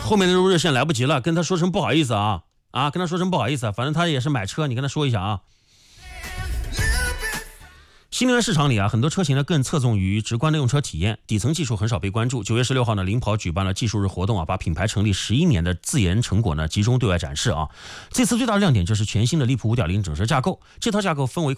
后面的热线来不及了，跟他说声不好意思啊，跟他说声不好意思，反正他也是买车，你跟他说一下啊。新能源市场里很多车型呢更侧重于直观的用车体验，底层技术很少被关注。9月16号呢，领跑举办了技术日活动把品牌成立11年的自研成果呢集中对外展示这次最大的亮点就是全新的利普 5.0 整车架构，这套架构分为